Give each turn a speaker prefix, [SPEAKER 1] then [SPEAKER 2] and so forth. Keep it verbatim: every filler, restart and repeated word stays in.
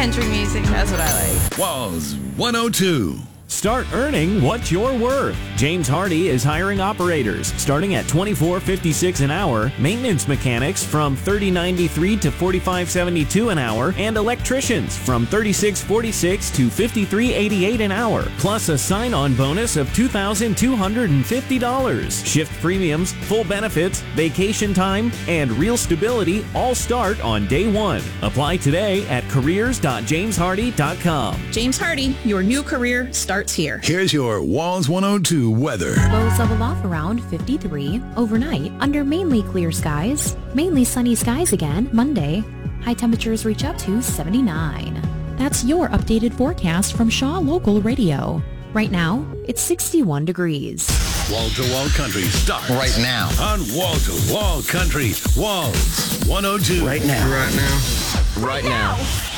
[SPEAKER 1] country music. That's what I like.
[SPEAKER 2] Walls one oh two.
[SPEAKER 3] Start earning what you're worth. James Hardy is hiring operators starting at twenty-four dollars and fifty-six cents an hour, maintenance mechanics from thirty dollars and ninety-three cents to forty-five dollars and seventy-two cents an hour, and electricians from thirty-six dollars and forty-six cents to fifty-three dollars and eighty-eight cents an hour, plus a sign-on bonus of two thousand two hundred fifty dollars. Shift premiums, full benefits, vacation time, and real stability all start on day one. Apply today at careers dot james hardy dot com.
[SPEAKER 4] James Hardy, your new career starts here.
[SPEAKER 2] Here's your Walls one oh two weather.
[SPEAKER 5] Lows level off around fifty-three. Overnight, under mainly clear skies. Mainly sunny skies again Monday. High temperatures reach up to seventy-nine. That's your updated forecast from Shaw Local Radio. Right now, it's sixty-one degrees.
[SPEAKER 2] Wall-to-wall country starts
[SPEAKER 6] right now
[SPEAKER 2] on Wall-to-Wall Country. Walls one oh two.
[SPEAKER 6] Right now.
[SPEAKER 7] Right now.
[SPEAKER 6] Right now.